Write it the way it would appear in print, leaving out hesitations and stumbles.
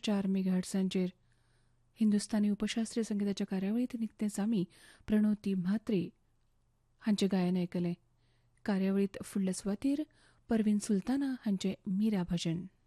101.4 हिंदुस्थानी उपशास्त्रीय संगीताच्या कार्यावळीत निकतेच आमी प्रणोती म्हात्रे हांचे गायन आयकले. कार्यावळीत फुडल्या सुवातेर परवीन सुलताना हांचे मीरा भजन.